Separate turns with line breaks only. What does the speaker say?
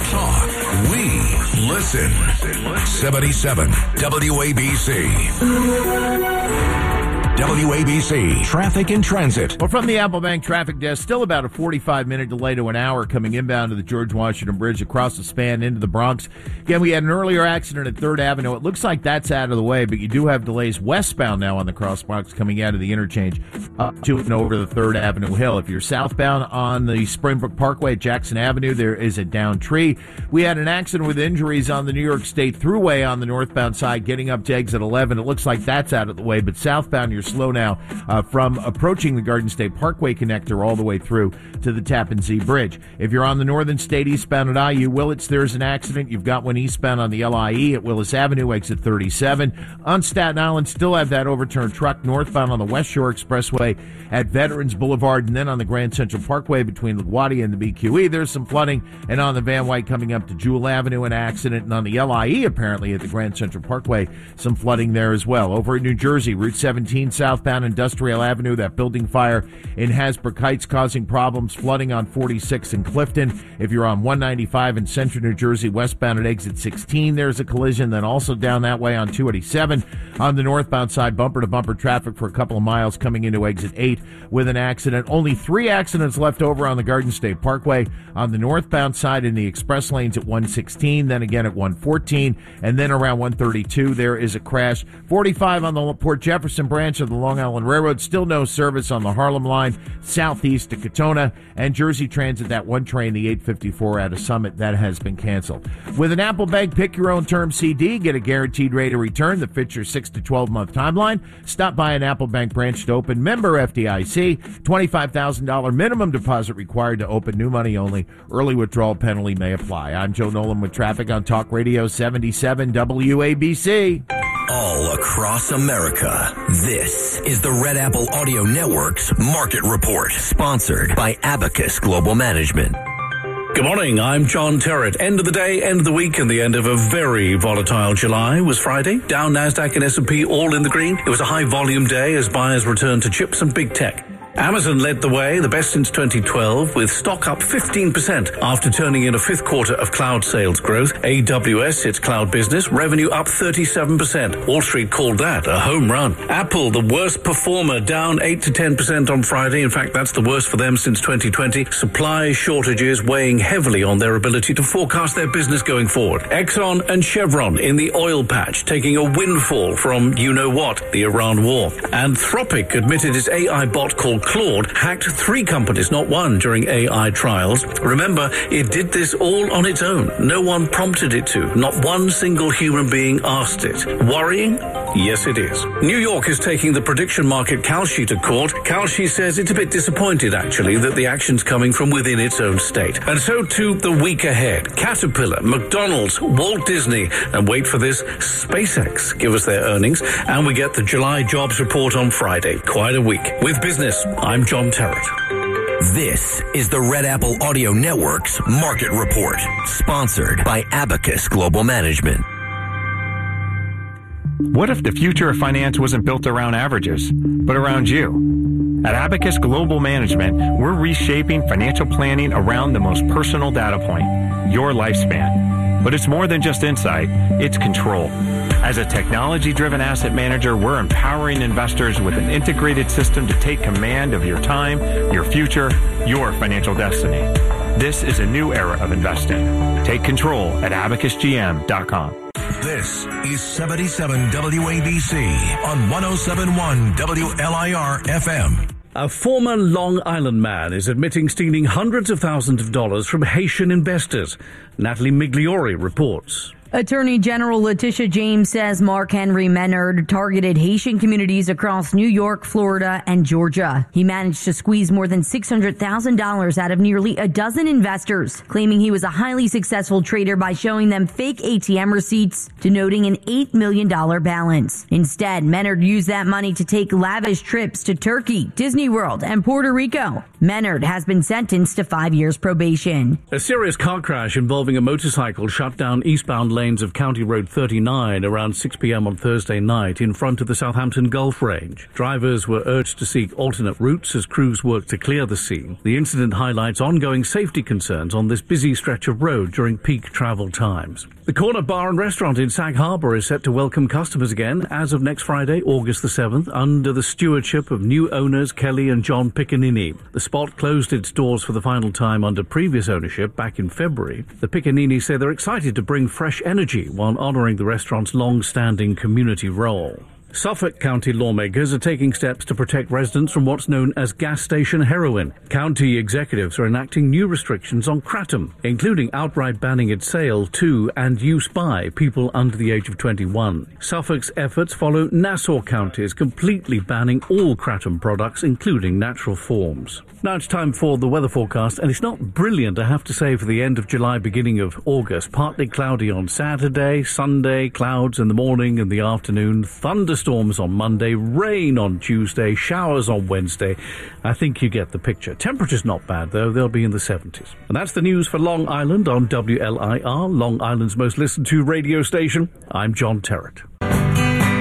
talk. We listen. 77 WABC. WABC Traffic and Transit.
Well, from the Apple Bank traffic desk, still about a 45-minute delay to an hour coming inbound to the George Washington Bridge across the span into the Bronx. Again, we had an earlier accident at 3rd Avenue. It looks like that's out of the way, but you do have delays westbound now on the cross Bronx coming out of the interchange up to and over the 3rd Avenue Hill. If you're southbound on the Springbrook Parkway at Jackson Avenue, there is a down tree. We had an accident with injuries on the New York State Thruway on the northbound side getting up to exit 11. It looks like that's out of the way, but southbound you're slow now from approaching the Garden State Parkway connector all the way through to the Tappan Zee Bridge. If you're on the Northern State eastbound at IU Willits, there's an accident. You've got one eastbound on the LIE at Willis Avenue, exit 37. On Staten Island, still have that overturned truck northbound on the West Shore Expressway at Veterans Boulevard, and then on the Grand Central Parkway between LaGuardia and the BQE, there's some flooding, and on the Van Wyck coming up to Jewel Avenue, an accident, and on the LIE, apparently, at the Grand Central Parkway, some flooding there as well. Over in New Jersey, Route 17 southbound Industrial Avenue, that building fire in Hasbrook Heights causing problems, flooding on 46 in Clifton. If you're on 195 in Central New Jersey, westbound at exit 16, there's a collision, then also down that way on 287. On the northbound side, bumper-to-bumper traffic for a couple of miles coming into exit 8 with an accident. Only 3 accidents left over on the Garden State Parkway. On the northbound side in the express lanes at 116, then again at 114, and then around 132 there is a crash. 45 on the Port Jefferson branch of the Long Island Railroad, still no service on the Harlem line southeast to Katona, and Jersey Transit, that one train, the 854 out of Summit, that has been canceled. With an Apple Bank Pick Your Own Term CD, get a guaranteed rate of return that fits your 6 to 12 month timeline. Stop by an Apple Bank branch to open. Member FDIC. $25,000 minimum deposit required to open. New money only. Early withdrawal penalty may apply. I'm Joe Nolan with traffic on Talk Radio 77 WABC.
All across America, this is the Red Apple Audio Network's Market Report, sponsored by Abacus Global Management.
Good morning, I'm John Terrett. End of the day, end of the week, and the end of a very volatile July was Friday. Dow, Nasdaq, and S&P all in the green. It was a high-volume day as buyers returned to chips and big tech. Amazon led the way, the best since 2012, with stock up 15% after turning in a fifth quarter of cloud sales growth. AWS, its cloud business, revenue up 37%. Wall Street called that a home run. Apple, the worst performer, down 8 to 10% on Friday. In fact, that's the worst for them since 2020. Supply shortages weighing heavily on their ability to forecast their business going forward. Exxon and Chevron in the oil patch, taking a windfall from you-know-what, the Iran war. Anthropic admitted its AI bot called Claude hacked 3 companies, not one, during AI trials. Remember, it did this all on its own. No one prompted it to. Not one single human being asked it. Worrying? Yes, it is. New York is taking the prediction market Kalshi to court. Kalshi says it's a bit disappointed, actually, that the action's coming from within its own state. And so too the week ahead. Caterpillar, McDonald's, Walt Disney, and wait for this, SpaceX give us their earnings, and we get the July jobs report on Friday. Quite a week. With business, I'm John Terrett.
This is the Red Apple Audio Network's Market Report, sponsored by Abacus Global Management.
What if the future of finance wasn't built around averages, but around you? At Abacus Global Management, we're reshaping financial planning around the most personal data point, your lifespan. But it's more than just insight, it's control. As a technology-driven asset manager, we're empowering investors with an integrated system to take command of your time, your future, your financial destiny. This is a new era of investing. Take control at abacusgm.com.
This is 77 WABC on 107.1 WLIR FM.
A former Long Island man is admitting stealing hundreds of thousands of dollars from Haitian investors. Natalie Migliori reports.
Attorney General Letitia James says Mark Henry Menard targeted Haitian communities across New York, Florida, and Georgia. He managed to squeeze more than $600,000 out of nearly a dozen investors, claiming he was a highly successful trader by showing them fake ATM receipts denoting an $8 million balance. Instead, Menard used that money to take lavish trips to Turkey, Disney World, and Puerto Rico. Menard has been sentenced to 5 years probation.
A serious car crash involving a motorcycle shut down eastbound lane lanes of County Road 39 around 6 p.m. on Thursday night in front of the Southampton Gulf Range. Drivers were urged to seek alternate routes as crews worked to clear the scene. The incident highlights ongoing safety concerns on this busy stretch of road during peak travel times. The Corner Bar and Restaurant in Sag Harbor is set to welcome customers again as of next Friday, August the 7th, under the stewardship of new owners Kelly and John Piccanini. The spot closed its doors for the final time under previous ownership back in February. The Piccanini say they're excited to bring fresh energy while honouring the restaurant's long-standing community role. Suffolk County lawmakers are taking steps to protect residents from what's known as gas station heroin. County executives are enacting new restrictions on kratom, including outright banning its sale to and use by people under the age of 21. Suffolk's efforts follow Nassau County's completely banning all kratom products, including natural forms. Now it's time for the weather forecast, and it's not brilliant, I have to say, for the end of July, beginning of August. Partly cloudy on Saturday, Sunday, clouds in the morning and the afternoon, thunderstorms on Monday, rain on Tuesday, showers on Wednesday. I think you get the picture. Temperature's not bad, though. They'll be in the 70s. And that's the news for Long Island on WLIR, Long Island's most listened to radio station. I'm John Terrett.